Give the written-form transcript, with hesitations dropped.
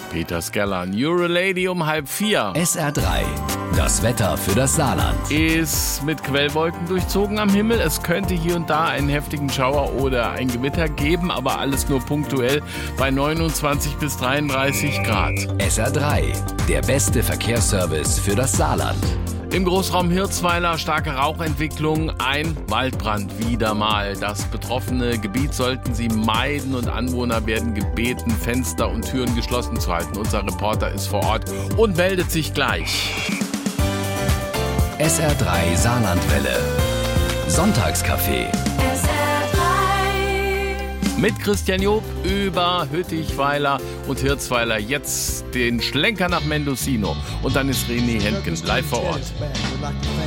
Peter Skeller, Eurolady um 3:30. SR3, das Wetter für das Saarland. Ist mit Quellwolken durchzogen am Himmel. Es könnte hier und da einen heftigen Schauer oder ein Gewitter geben, aber alles nur punktuell bei 29 bis 33 Grad. SR3, der beste Verkehrsservice für das Saarland. Im Großraum Hirzweiler starke Rauchentwicklung, ein Waldbrand wieder mal. Das betroffene Gebiet sollten Sie meiden und Anwohner werden gebeten, Fenster und Türen geschlossen zu halten. Unser Reporter ist vor Ort und meldet sich gleich. SR3 Saarlandwelle. Sonntagscafé. Mit Christian Job über Hüttichweiler und Hirzweiler. Jetzt den Schlenker nach Mendocino. Und dann ist René Hentgen live vor Ort.